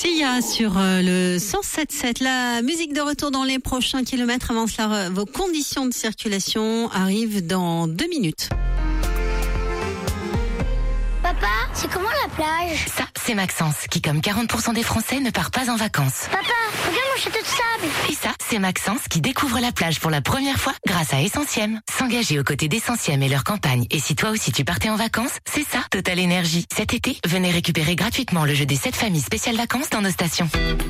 Sia sur le 107.7. La musique de retour dans les prochains kilomètres. Avant cela, vos conditions de circulation arrivent dans 2 minutes. Papa, c'est comment la plage? Ça, c'est Maxence, qui comme 40% des Français ne part pas en vacances. Papa, regarde mon château de sable. Et ça, c'est Maxence qui découvre la plage pour la première fois grâce à Essentiem. S'engager aux côtés d'Essentiem et leur campagne. Et si toi aussi tu partais en vacances, c'est ça, Total Énergie. Cet été, venez récupérer gratuitement le jeu des 7 familles spéciales vacances dans nos stations.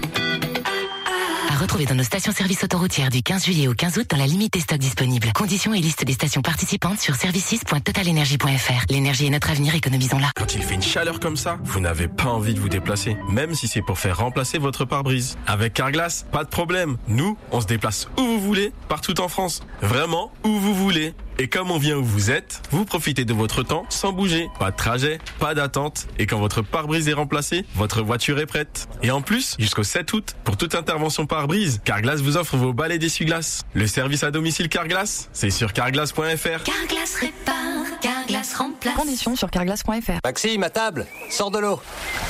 À retrouver dans nos stations-service autoroutières du 15 juillet au 15 août dans la limite des stocks disponibles. Conditions et liste des stations participantes sur services.totalenergie.fr. L'énergie est notre avenir, économisons-la. Quand il fait une chaleur comme ça, vous n'avez pas envie de vous déplacer, même si c'est pour faire remplacer votre pare-brise. Avec Carglass, pas de problème. Nous, on se déplace où vous voulez, partout en France. Vraiment, où vous voulez. Et comme on vient où vous êtes, vous profitez de votre temps sans bouger. Pas de trajet, pas d'attente. Et quand votre pare-brise est remplacé, votre voiture est prête. Et en plus, jusqu'au 7 août, pour toute intervention pare-brise, Carglass vous offre vos balais d'essuie-glace. Le service à domicile Carglass, c'est sur carglass.fr. Carglass répare, Carglass remplace. Conditions sur carglass.fr. Maxime, à table, sors de l'eau.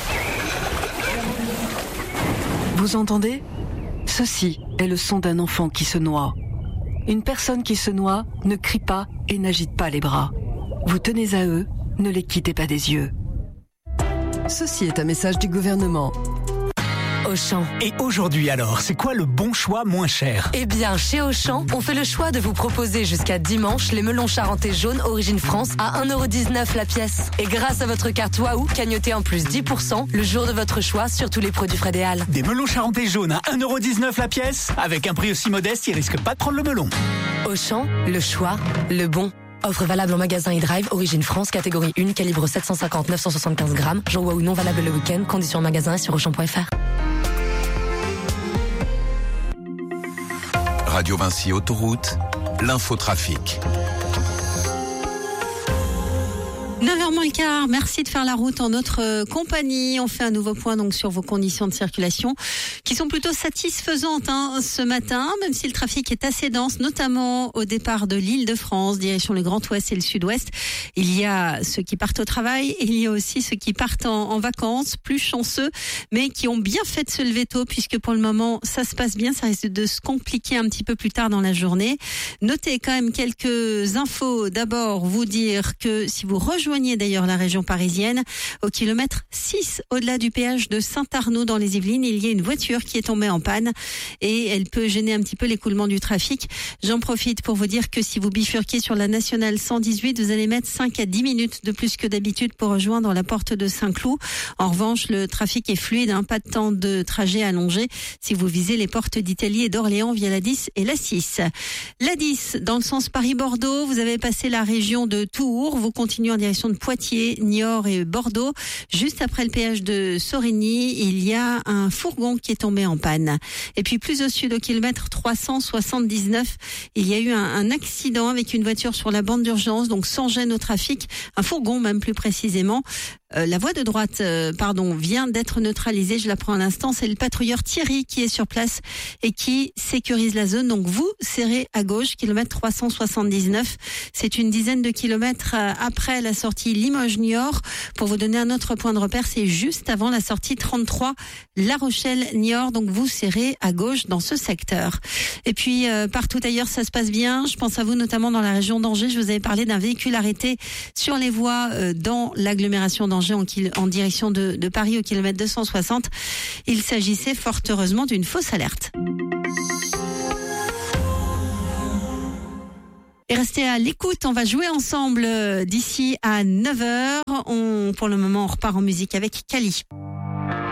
Vous entendez ? Ceci est le son d'un enfant qui se noie. Une personne qui se noie ne crie pas et n'agite pas les bras. Vous tenez à eux, ne les quittez pas des yeux. Ceci est un message du gouvernement. Auchan. Et aujourd'hui alors, c'est quoi le bon choix moins cher? Eh bien, chez Auchan, on fait le choix de vous proposer jusqu'à dimanche les melons charentais jaunes Origine France à 1,19€ la pièce. Et grâce à votre carte Waouh, cagnotez en plus 10% le jour de votre choix sur tous les produits Fred et Al. Des melons charentais jaunes à 1,19€ la pièce? Avec un prix aussi modeste, ils risquent pas de prendre le melon. Auchan, le choix, le bon. Offre valable en magasin et drive, Origine France, catégorie 1, calibre 750-975 grammes. Jour Waouh non valable le week-end, conditions en magasin et sur Auchan.fr. Radio Vinci Autoroute, l'infotrafic. 9h moins le quart, merci de faire la route en notre compagnie. On fait un nouveau point donc sur vos conditions de circulation qui sont plutôt satisfaisantes ce matin, même si le trafic est assez dense, notamment au départ de l'Île-de-France, direction le Grand Ouest et le Sud-Ouest. Il y a ceux qui partent au travail et il y a aussi ceux qui partent en vacances, plus chanceux, mais qui ont bien fait de se lever tôt puisque pour le moment ça se passe bien, ça risque de se compliquer un petit peu plus tard dans la journée. Notez quand même quelques infos. D'abord, vous dire que si vous rejoignez d'ailleurs la région parisienne, au kilomètre 6, au-delà du péage de Saint-Arnaud dans les Yvelines, il y a une voiture qui est tombée en panne et elle peut gêner un petit peu l'écoulement du trafic. J'en profite pour vous dire que si vous bifurquez sur la nationale 118, vous allez mettre 5 à 10 minutes de plus que d'habitude pour rejoindre la porte de Saint-Cloud. En revanche, le trafic est fluide, pas de temps de trajet allongé si vous visez les portes d'Italie et d'Orléans via la 10 et la 6. La 10, dans le sens Paris-Bordeaux, vous avez passé la région de Tours, vous continuez en direction de Poitiers, Niort et Bordeaux. Juste après le péage de Sorigny, il y a un fourgon qui est tombé en panne. Et puis plus au sud, au kilomètre 379, il y a eu un accident avec une voiture sur la bande d'urgence, donc sans gêne au trafic, un fourgon même plus précisément. La voie de droite, vient d'être neutralisée. Je la prends à l'instant. C'est le patrouilleur Thierry qui est sur place et qui sécurise la zone. Donc vous serrez à gauche, kilomètre 379. C'est une dizaine de kilomètres après la sortie Limoges-Niort. Pour vous donner un autre point de repère, c'est juste avant la sortie 33 La Rochelle-Niort. Donc vous serrez à gauche dans ce secteur. Et puis partout ailleurs, ça se passe bien. Je pense à vous notamment dans la région d'Angers. Je vous avais parlé d'un véhicule arrêté sur les voies dans l'agglomération d'Angers en direction de Paris au kilomètre 260. Il s'agissait fort heureusement d'une fausse alerte. Et restez à l'écoute, on va jouer ensemble d'ici à 9h. Pour le moment, on repart en musique avec Kali.